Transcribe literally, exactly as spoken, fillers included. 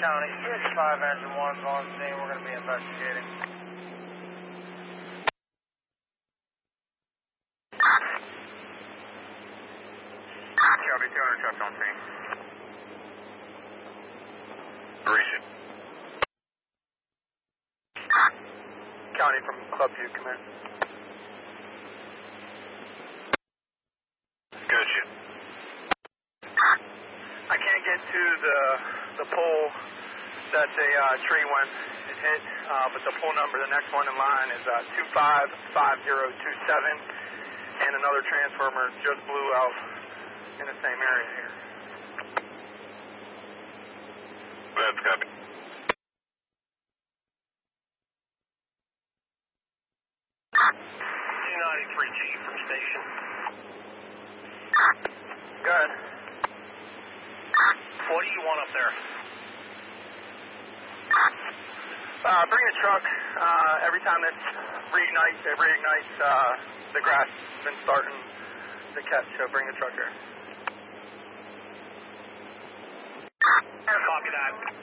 County, six five engine one on scene. We're going to be investigating. County two hundred trucks on scene. Reaching. County from Club View, come in. Good shit. I can't get to the the pole that the uh, tree went and hit, uh, but the pole number, the next one in line is uh, two five five zero two seven, and another transformer just blew out in the same area here. That's copy. two ninety-three G from station. Good. What do you want up there? Uh, bring a truck. Uh, every time it reignites, it reignites, uh, the grass has been starting to catch, so bring a truck here. Copy that.